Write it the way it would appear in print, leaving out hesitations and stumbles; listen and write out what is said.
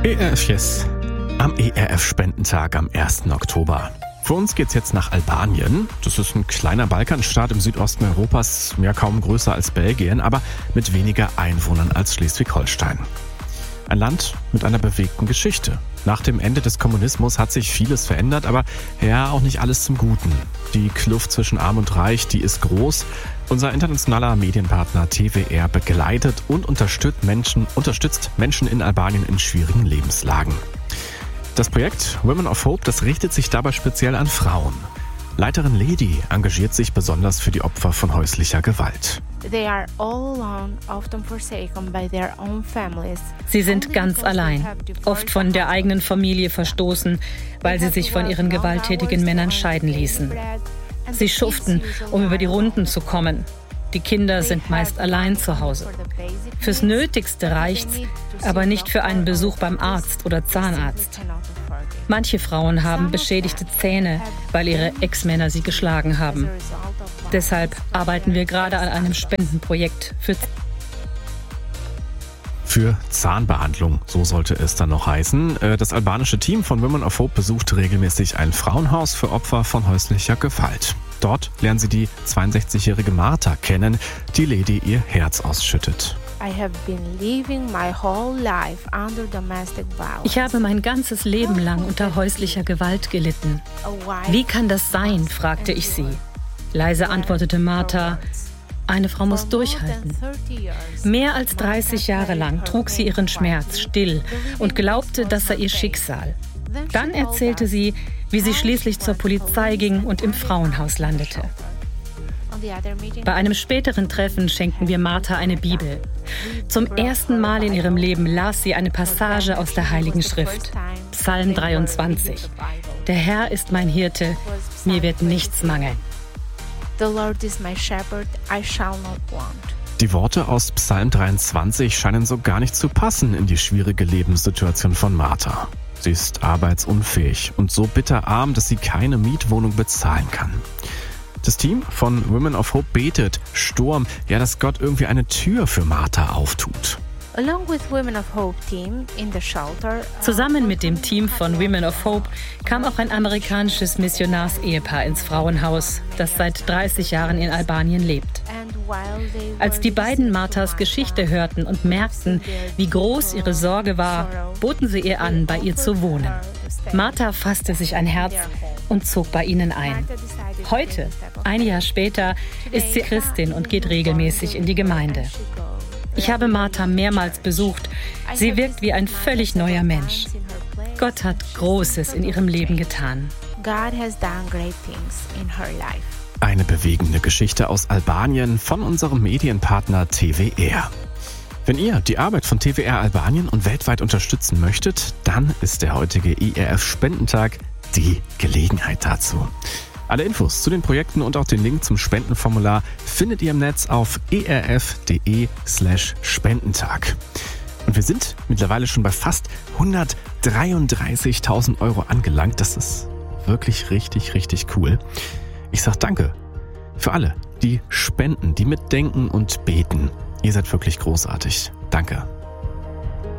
ERF Yes. Am ERF-Spendentag am 1. Oktober. Für uns geht's jetzt nach Albanien. Das ist ein kleiner Balkanstaat im Südosten Europas, kaum größer als Belgien, aber mit weniger Einwohnern als Schleswig-Holstein. Ein Land mit einer bewegten Geschichte. Nach dem Ende des Kommunismus hat sich vieles verändert, aber auch nicht alles zum Guten. Die Kluft zwischen Arm und Reich, die ist groß. Unser internationaler Medienpartner TWR begleitet und unterstützt Menschen in Albanien in schwierigen Lebenslagen. Das Projekt Women of Hope, das richtet sich dabei speziell an Frauen. Leiterin Ledi engagiert sich besonders für die Opfer von häuslicher Gewalt. Sie sind ganz allein, oft von der eigenen Familie verstoßen, weil sie sich von ihren gewalttätigen Männern scheiden ließen. Sie schuften, um über die Runden zu kommen. Die Kinder sind meist allein zu Hause. Fürs Nötigste reicht's, aber nicht für einen Besuch beim Arzt oder Zahnarzt. Manche Frauen haben beschädigte Zähne, weil ihre Ex-Männer sie geschlagen haben. Deshalb arbeiten wir gerade an einem Spendenprojekt für Zahnbehandlung, so sollte es dann noch heißen. Das albanische Team von Women of Hope besucht regelmäßig ein Frauenhaus für Opfer von häuslicher Gewalt. Dort lernen sie die 62-jährige Martha kennen, die Ledi ihr Herz ausschüttet. Ich habe mein ganzes Leben lang unter häuslicher Gewalt gelitten. Wie kann das sein, fragte ich sie. Leise antwortete Martha: Eine Frau muss durchhalten. Mehr als 30 Jahre lang trug sie ihren Schmerz still und glaubte, das sei ihr Schicksal. Dann erzählte sie, wie sie schließlich zur Polizei ging und im Frauenhaus landete. Bei einem späteren Treffen schenkten wir Martha eine Bibel. Zum ersten Mal in ihrem Leben las sie eine Passage aus der Heiligen Schrift, Psalm 23. Der Herr ist mein Hirte, mir wird nichts mangeln. The Lord is my shepherd, I shall not want. Die Worte aus Psalm 23 scheinen so gar nicht zu passen in die schwierige Lebenssituation von Martha. Sie ist arbeitsunfähig und so bitterarm, dass sie keine Mietwohnung bezahlen kann. Das Team von Women of Hope betet Sturm, dass Gott irgendwie eine Tür für Martha auftut. Zusammen mit dem Team von Women of Hope kam auch ein amerikanisches Missionarsehepaar ins Frauenhaus, das seit 30 Jahren in Albanien lebt. Als die beiden Marthas Geschichte hörten und merkten, wie groß ihre Sorge war, boten sie ihr an, bei ihr zu wohnen. Martha fasste sich ein Herz und zog bei ihnen ein. Heute, ein Jahr später, ist sie Christin und geht regelmäßig in die Gemeinde. Ich habe Martha mehrmals besucht. Sie wirkt wie ein völlig neuer Mensch. Gott hat Großes in ihrem Leben getan. Eine bewegende Geschichte aus Albanien von unserem Medienpartner TWR. Wenn ihr die Arbeit von TWR Albanien und weltweit unterstützen möchtet, dann ist der heutige ERF-Spendentag die Gelegenheit dazu. Alle Infos zu den Projekten und auch den Link zum Spendenformular findet ihr im Netz auf erf.de/Spendentag. Und wir sind mittlerweile schon bei fast 133.000 Euro angelangt. Das ist wirklich richtig, richtig cool. Ich sag danke für alle, die spenden, die mitdenken und beten. Ihr seid wirklich großartig. Danke.